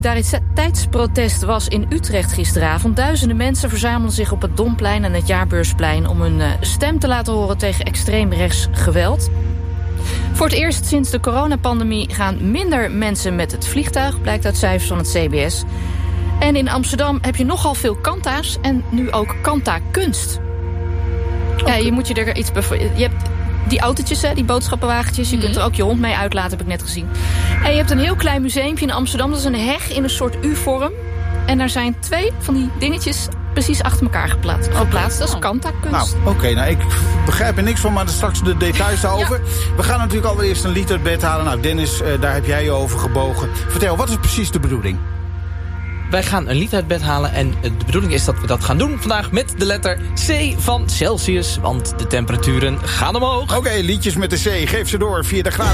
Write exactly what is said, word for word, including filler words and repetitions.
Solidariteitsprotest was in Utrecht gisteravond. Duizenden mensen verzamelden zich op het Domplein en het Jaarbeursplein om hun stem te laten horen tegen extreemrechts geweld. Voor het eerst sinds de coronapandemie gaan minder mensen met het vliegtuig, blijkt uit cijfers van het C B S. En in Amsterdam heb je nogal veel kanta's en nu ook kanta-kunst. Okay. Ja, je moet je er iets bevo- je hebt die autootjes, hè, die boodschappenwagentjes. Je kunt er ook je hond mee uitlaten, heb ik net gezien. En je hebt een heel klein museumpje in Amsterdam. Dat is een heg in een soort U-vorm. En daar zijn twee van die dingetjes precies achter elkaar geplaatst. geplaatst. Dat is kanta-kunst. Nou, oké, okay, nou, ik begrijp er niks van, maar straks de details daarover. Ja. We gaan natuurlijk allereerst een lied uit bed halen. Nou, Dennis, uh, daar heb jij je over gebogen. Vertel, wat is precies de bedoeling? Wij gaan een lied uit bed halen en de bedoeling is dat we dat gaan doen vandaag met de letter C van Celsius, want de temperaturen gaan omhoog. Oké, okay, liedjes met de C, geef ze door via de gratis